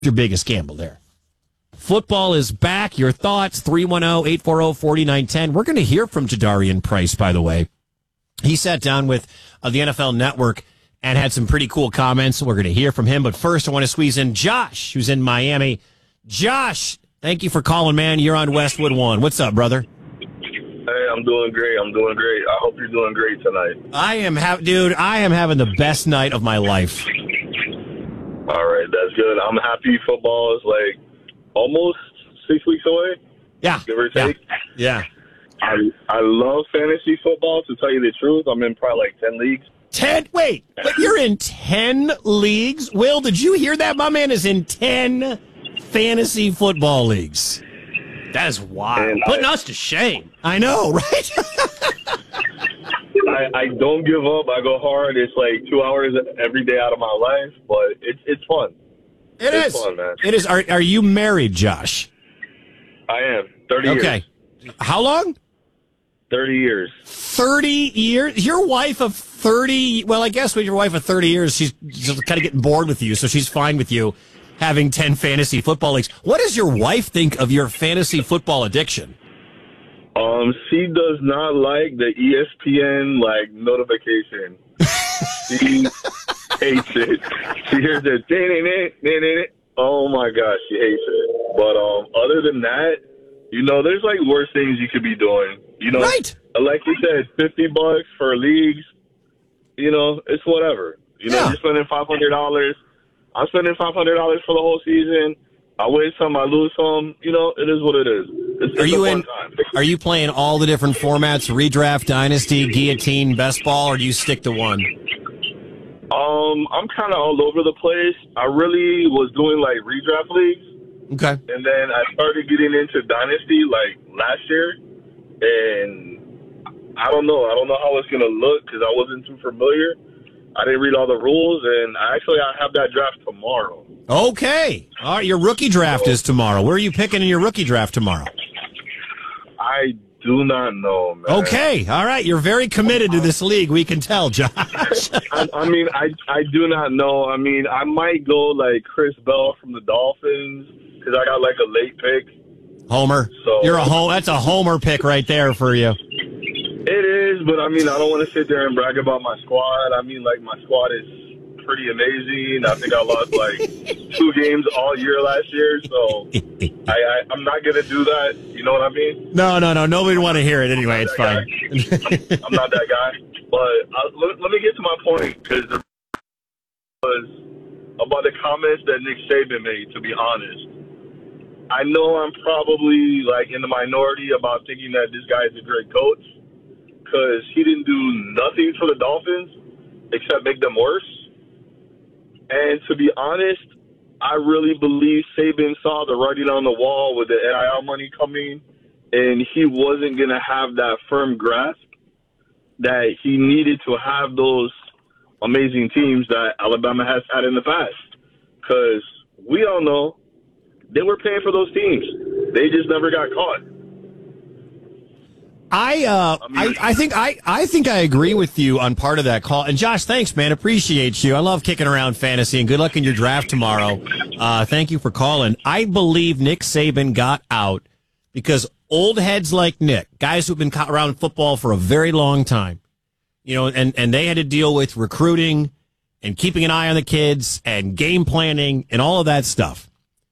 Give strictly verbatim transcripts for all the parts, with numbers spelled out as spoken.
your biggest gamble there. Football is back. Your thoughts, three one zero, eight four zero, four nine one zero. We're going to hear from Jadarian Price, by the way. He sat down with uh, the N F L Network and had some pretty cool comments. We're going to hear from him. But first, I want to squeeze in Josh, who's in Miami. Josh, thank you for calling, man. You're on Westwood One. What's up, brother? Hey, I'm doing great. I'm doing great. I hope you're doing great tonight. I am, ha- dude, I am having the best night of my life. All right, that's good. I'm happy football is like almost six weeks away. Yeah. Give or take. Yeah. yeah. I I love fantasy football, to tell you the truth. I'm in probably like ten leagues. Ten? Wait, but you're in ten leagues? Will, did you hear that? My man is in ten fantasy football leagues. That is wild. And Putting I, us to shame. I know, right? I, I don't give up. I go hard. It's like two hours every day out of my life, but it's it's fun. It it's is. fun, man. It is. Are, are you married, Josh? I am. thirty okay. years. How long? thirty years. thirty years? Your wife of thirty, well, I guess with your wife of thirty years, she's just kind of getting bored with you, so she's fine with you having ten fantasy football leagues. What does your wife think of your fantasy football addiction? Um, she does not like the E S P N, like, notification. She hates it. She hears the oh my gosh, she hates it. But um, other than that, you know, there's like worse things you could be doing. You know, right? Like you said, fifty bucks for leagues. You know, it's whatever. You know, yeah. You're spending five hundred dollars. I'm spending five hundred dollars for the whole season. I win some, I lose some. You know, it is what it is. It's, are it's you a fun in? Time. Are you playing all the different formats? Redraft, Dynasty, Guillotine, Best Ball, or do you stick to one? Um, I'm kind of all over the place. I really was doing like redraft leagues. Okay. And then I started getting into Dynasty like last year, and I don't know. I don't know how it's gonna look because I wasn't too familiar. I didn't read all the rules, and actually I have that draft tomorrow. Okay. All right, your rookie draft so, is tomorrow. Where are you picking in your rookie draft tomorrow? I do not know, man. Okay. All right. You're very committed to this league. We can tell, Josh. I, I mean, I I do not know. I mean, I might go like Chris Bell from the Dolphins because I got like a late pick. Homer. So You're a home. That's a homer pick right there for you. It is, but I mean, I don't want to sit there and brag about my squad. I mean, like, my squad is pretty amazing. I think I lost like two games all year last year, so I, I, I'm not going to do that. You know what I mean? No, no, no. Nobody want to hear it anyway. It's fine. I'm, I'm not that guy. But uh, let, let me get to my point, because it was about the comments that Nick Saban made, to be honest. I know I'm probably, like, in the minority about thinking that this guy is a great coach, because he didn't do nothing for the Dolphins except make them worse. And to be honest, I really believe Saban saw the writing on the wall with the N I L money coming, and he wasn't going to have that firm grasp that he needed to have those amazing teams that Alabama has had in the past. Because we all know they were paying for those teams. They just never got caught. I uh I, mean, I, I think I, I think I agree with you on part of that call. And Josh, thanks, man. Appreciate you. I love kicking around fantasy, and good luck in your draft tomorrow. Uh thank you for calling. I believe Nick Saban got out because old heads like Nick, guys who've been around football for a very long time, you know, and, and they had to deal with recruiting and keeping an eye on the kids and game planning and all of that stuff.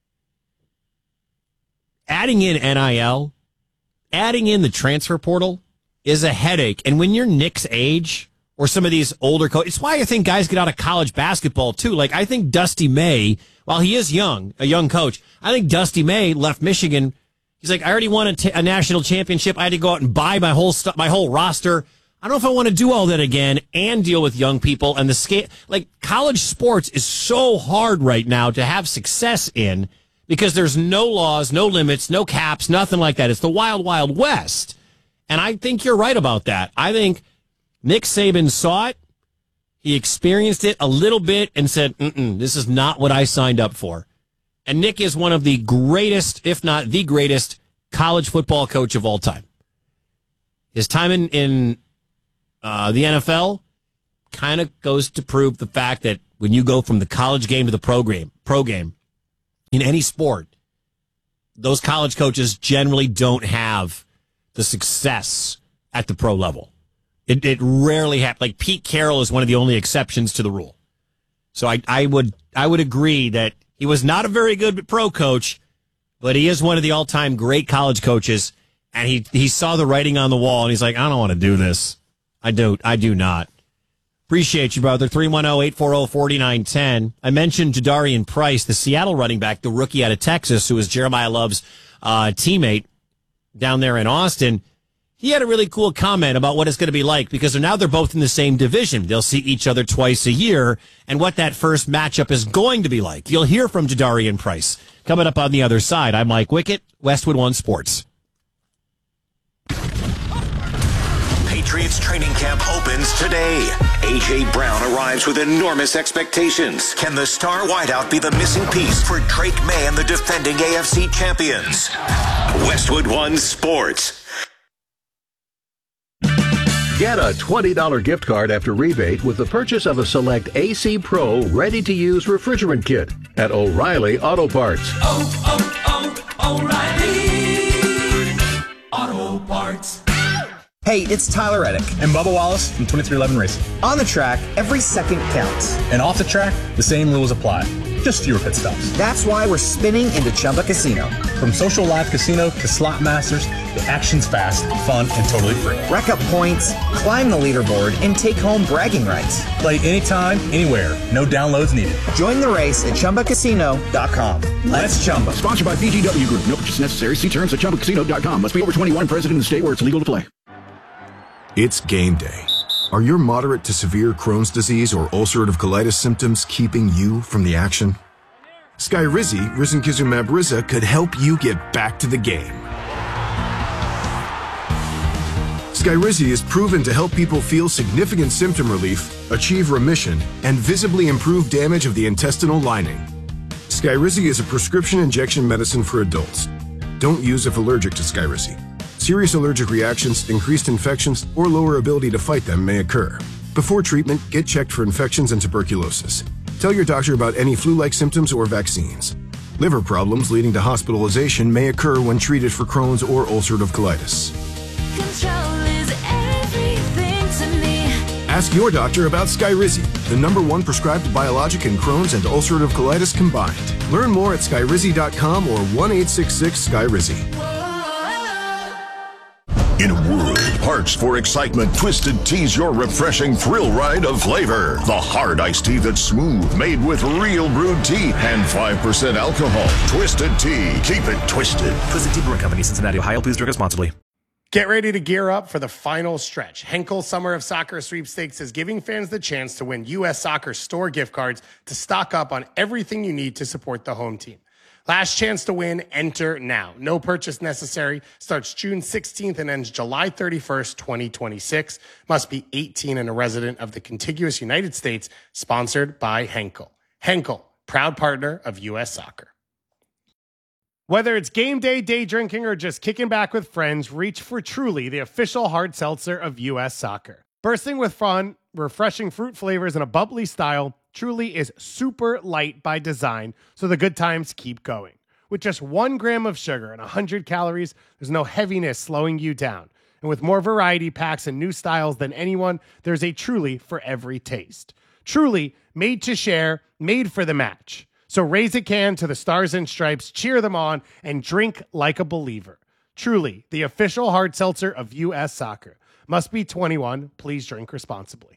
Adding in N I L, adding in the transfer portal is a headache. And when you're Nick's age or some of these older coaches, it's why I think guys get out of college basketball too. Like I think Dusty May, while he is young, a young coach, I think Dusty May left Michigan. He's like, I already won a, t- a national championship. I had to go out and buy my whole stuff, my whole roster. I don't know if I want to do all that again and deal with young people and the scale. Like college sports is so hard right now to have success in, because there's no laws, no limits, no caps, nothing like that. It's the wild, wild west. And I think you're right about that. I think Nick Saban saw it. He experienced it a little bit and said, mm-mm, this is not what I signed up for. And Nick is one of the greatest, if not the greatest, college football coach of all time. His time in, in uh, the N F L kind of goes to prove the fact that when you go from the college game to the pro game, pro game, in any sport, those college coaches generally don't have the success at the pro level. It, it rarely happens. Like Pete Carroll is one of the only exceptions to the rule. So I, I would I would agree that he was not a very good pro coach, but he is one of the all-time great college coaches. And he, he saw the writing on the wall, and he's like, I don't want to do this. I don't. I do not. Appreciate you, brother. three one zero, eight four zero, four nine one zero. I mentioned Jadarian Price, the Seattle running back, the rookie out of Texas, who was Jeremiah Love's uh, teammate down there in Austin. He had a really cool comment about what it's going to be like, because now they're both in the same division. They'll see each other twice a year, and what that first matchup is going to be like. You'll hear from Jadarian Price coming up on the other side. I'm Mike Wickett, Westwood One Sports. Patriots training camp opens today. A J. Brown arrives with enormous expectations. Can the star wideout be the missing piece for Drake May and the defending A F C champions? Westwood One Sports. Get a twenty dollars gift card after rebate with the purchase of a select A C Pro ready-to-use refrigerant kit at O'Reilly Auto Parts. Oh, oh, oh, O'Reilly Auto Parts. Hey, it's Tyler Reddick and Bubba Wallace from twenty-three eleven Racing. On the track, every second counts. And off the track, the same rules apply. Just fewer pit stops. That's why we're spinning into Chumba Casino. From social live casino to slot masters, the action's fast, fun, and totally free. Rack up points, climb the leaderboard, and take home bragging rights. Play anytime, anywhere. No downloads needed. Join the race at Chumba Casino dot com. Let's Chumba. Sponsored by B G W Group. No purchase necessary. See terms at Chumba Casino dot com. Must be over twenty-one, present in the state where it's legal to play. It's game day. Are your moderate to severe Crohn's disease or ulcerative colitis symptoms keeping you from the action? Skyrizi, risankizumab Riza, could help you get back to the game. Skyrizi is proven to help people feel significant symptom relief, achieve remission, and visibly improve damage of the intestinal lining. Skyrizi is a prescription injection medicine for adults. Don't use if allergic to Skyrizi. Serious allergic reactions, increased infections, or lower ability to fight them may occur. Before treatment, get checked for infections and tuberculosis. Tell your doctor about any flu-like symptoms or vaccines. Liver problems leading to hospitalization may occur when treated for Crohn's or ulcerative colitis. Control is everything to me. Ask your doctor about Skyrizi, the number one prescribed biologic in Crohn's and ulcerative colitis combined. Learn more at Skyrizi dot com or one eight six six Skyrizi. In a world parched for excitement, Twisted Tea's your refreshing thrill ride of flavor. The hard iced tea that's smooth, made with real brewed tea and five percent alcohol. Twisted Tea. Keep it twisted. Twisted Tea Brewing Company, Cincinnati, Ohio. Please drink responsibly. Get ready to gear up for the final stretch. Henkel Summer of Soccer Sweepstakes is giving fans the chance to win U S Soccer store gift cards to stock up on everything you need to support the home team. Last chance to win, enter now. No purchase necessary. Starts June sixteenth and ends July thirty-first, twenty twenty-six. Must be eighteen and a resident of the contiguous United States. Sponsored by Henkel. Henkel, proud partner of U S Soccer. Whether it's game day, day drinking, or just kicking back with friends, reach for Truly, the official hard seltzer of U S Soccer. Bursting with fun, refreshing fruit flavors, and a bubbly style, Truly is super light by design, so the good times keep going. With just one gram of sugar and one hundred calories, there's no heaviness slowing you down. And with more variety packs and new styles than anyone, there's a Truly for every taste. Truly, made to share, made for the match. So raise a can to the Stars and Stripes, cheer them on, and drink like a believer. Truly, the official hard seltzer of U S Soccer. Must be twenty-one. Please drink responsibly.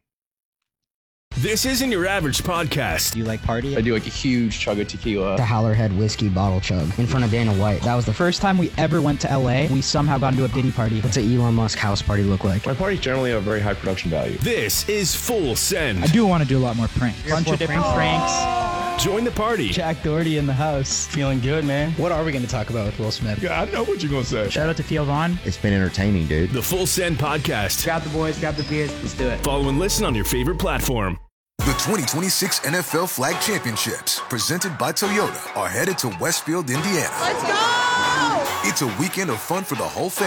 This isn't your average podcast. Do you like party? I do like a huge chug of tequila. The Howlerhead whiskey bottle chug in front of Dana White. That was the first time we ever went to L A. We somehow got into a Diddy party. What's an Elon Musk house party look like? My parties generally have a very high production value. This is Full Send. I do want to do a lot more pranks. A bunch of different pranks. Join the party. Jack Doherty in the house. Feeling good, man. What are we going to talk about with Will Smith? Yeah, I know what you're going to say. Shout out to Theo Vaughn. It's been entertaining, dude. The Full Send Podcast. Grab the boys, grab the beers. Let's do it. Follow and listen on your favorite platform. The twenty twenty-six N F L Flag Championships, presented by Toyota, are headed to Westfield, Indiana. Let's go! It's a weekend of fun for the whole family.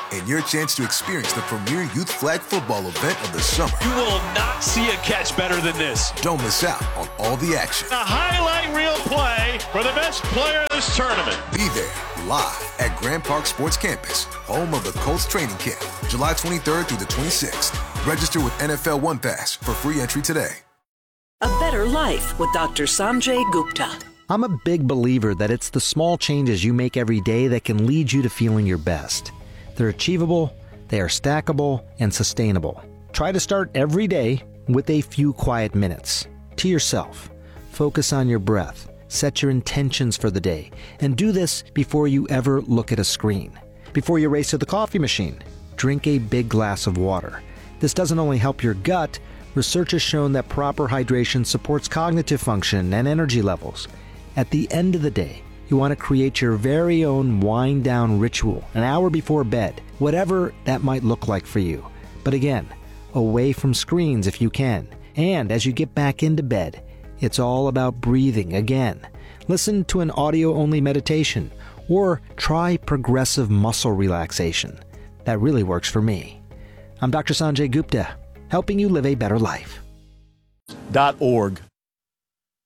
and your chance to experience the premier youth flag football event of the summer. You will not see a catch better than this. Don't miss out on all the action. A highlight reel play for the best player of this tournament. Be there live at Grand Park Sports Campus, home of the Colts training camp, July twenty-third through the twenty-sixth. Register with N F L One Pass for free entry today. A better life with Doctor Sanjay Gupta. I'm a big believer that it's the small changes you make every day that can lead you to feeling your best. They're achievable, they are stackable, and sustainable. Try to start every day with a few quiet minutes. To yourself. Focus on your breath. Set your intentions for the day. And do this before you ever look at a screen. Before you race to the coffee machine, drink a big glass of water. This doesn't only help your gut, research has shown that proper hydration supports cognitive function and energy levels. At the end of the day, you want to create your very own wind-down ritual an hour before bed, whatever that might look like for you. But again, away from screens if you can. And as you get back into bed, it's all about breathing again. Listen to an audio-only meditation or try progressive muscle relaxation. That really works for me. I'm Doctor Sanjay Gupta, helping you live a better life. .org